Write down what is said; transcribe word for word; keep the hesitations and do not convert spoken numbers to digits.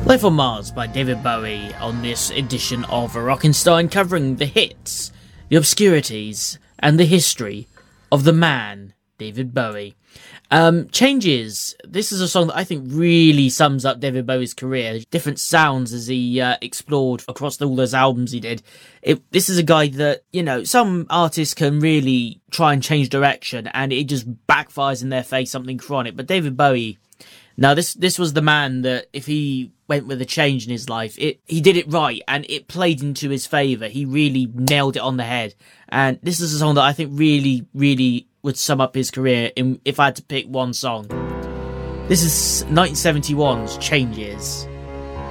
Life on Mars by David Bowie on this edition of Rockenstein, covering the hits, the obscurities, and the history of the man, David Bowie. Um, Changes. This is a song that I think really sums up David Bowie's career. Different sounds as he uh, explored across all those albums he did. It, this is a guy that, you know, some artists can really try and change direction and it just backfires in their face, something chronic. But David Bowie, now this this was the man that if he went with a change in his life, it he did it right and it played into his favour. He really nailed it on the head. And this is a song that I think really, really would sum up his career in, if I had to pick one song. This is nineteen seventy-one's Changes.